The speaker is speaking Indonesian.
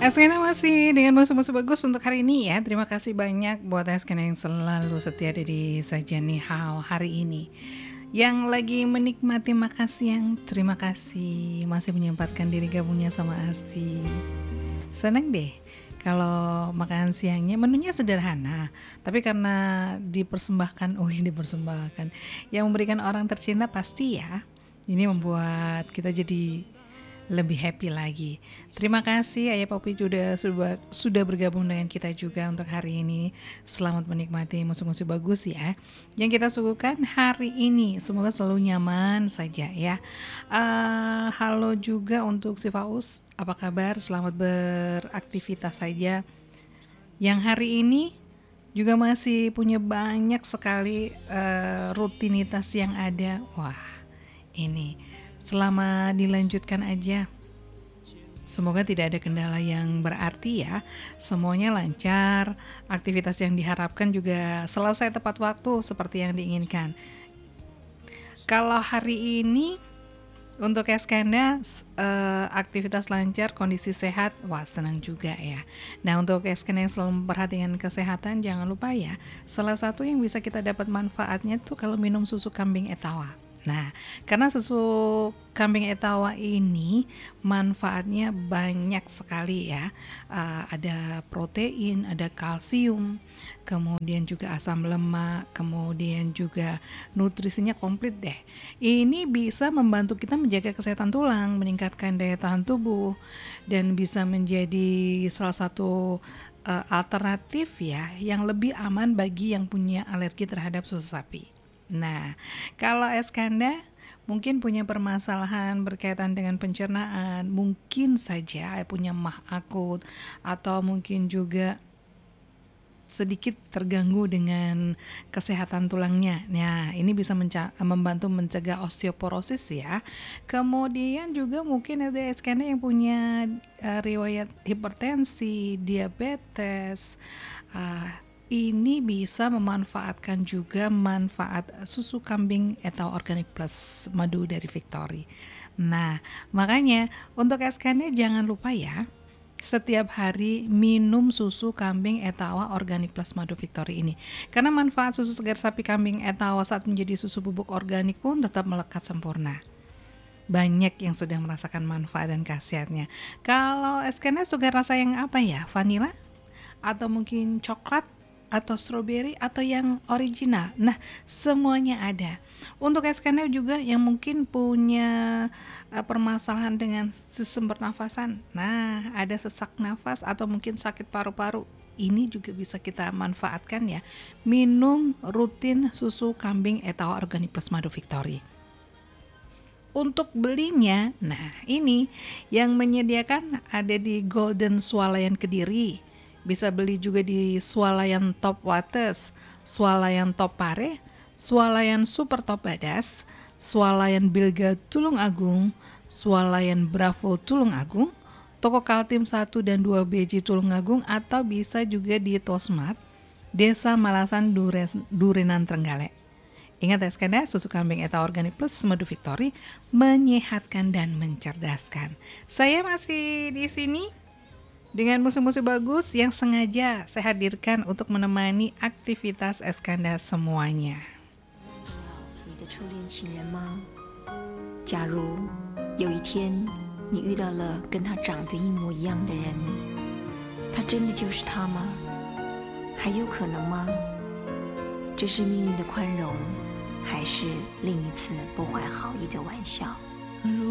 Eskena masih dengan musuh-musuh bagus untuk hari ini ya. Terima kasih banyak buat Eskena yang selalu setia ada di Sajian Nihao hari ini. Yang lagi menikmati makan siang, terima kasih masih menyempatkan diri gabungnya sama Asti. Seneng deh kalau makan siangnya menunya sederhana, tapi karena dipersembahkan, dipersembahkan, yang memberikan orang tercinta pasti ya. Ini membuat kita jadi lebih happy lagi. Terima kasih Ayah Popi sudah bergabung dengan kita juga untuk hari ini. Selamat menikmati musuh-musuh bagus ya. Yang kita suguhkan hari ini semoga selalu nyaman saja ya. Halo juga untuk si Faus, apa kabar? Selamat beraktivitas saja. Yang hari ini juga masih punya banyak sekali rutinitas yang ada. Wah, ini selama dilanjutkan aja. Semoga tidak ada kendala yang berarti ya. Semuanya lancar, aktivitas yang diharapkan juga selesai tepat waktu seperti yang diinginkan. Kalau hari ini untuk Eskanda aktivitas lancar, kondisi sehat, wah senang juga ya. Nah untuk Eskanda yang selalu memperhatikan kesehatan, jangan lupa ya, salah satu yang bisa kita dapat manfaatnya tuh kalau minum susu kambing etawa. Nah, karena susu kambing etawa ini manfaatnya banyak sekali ya. Ada protein, ada kalsium, kemudian juga asam lemak, kemudian juga nutrisinya komplit deh. Ini bisa membantu kita menjaga kesehatan tulang, meningkatkan daya tahan tubuh, dan bisa menjadi salah satu alternatif ya yang lebih aman bagi yang punya alergi terhadap susu sapi. Nah, kalau Eskanda mungkin punya permasalahan berkaitan dengan pencernaan, mungkin saja punya mah akut atau mungkin juga sedikit terganggu dengan kesehatan tulangnya. Nah, ini bisa membantu mencegah osteoporosis ya. Kemudian juga mungkin ada Eskanda yang punya riwayat hipertensi, diabetes. Ini bisa memanfaatkan juga manfaat susu kambing atau Organic Plus madu dari Victory. Nah, makanya untuk Eskanda jangan lupa ya, setiap hari minum susu kambing etawa Organic Plus madu Victory ini. Karena manfaat susu segar sapi kambing etawa saat menjadi susu bubuk organik pun tetap melekat sempurna. Banyak yang sudah merasakan manfaat dan khasiatnya. Kalau Eskanda suka rasa yang apa ya? Vanilla? Atau mungkin coklat? Atau strawberry atau yang original. Nah, semuanya ada. Untuk Eskandar juga yang mungkin punya permasalahan dengan sistem pernafasan. Nah, ada sesak nafas atau mungkin sakit paru-paru. Ini juga bisa kita manfaatkan ya. Minum rutin susu kambing etawa Organic Plus Madu Victory. Untuk belinya, nah ini yang menyediakan ada di Golden Swalayan Kediri. Bisa beli juga di Swalayan Top Waters, Swalayan Top Pare, Swalayan Super Top Badas, Swalayan Bilga Tulung Agung, Swalayan Bravo Tulung Agung, Toko Kaltim 1 dan 2 BJ Tulung Agung, atau bisa juga di Tosmat, Desa Malasan Durenan Trenggalek. Ingat Eskanda, susu kambing eta Organic Plus Madu Victory menyehatkan dan mencerdaskan. Saya masih di sini dengan musuh-musuh bagus yang sengaja saya hadirkan untuk menemani aktivitas Eskanda semuanya. 你的初恋情人吗？假如有一天你遇到了跟他长得一模一样的人，他真的就是他吗？还有可能吗？这是命运的宽容，还是另一次不怀好意的玩笑？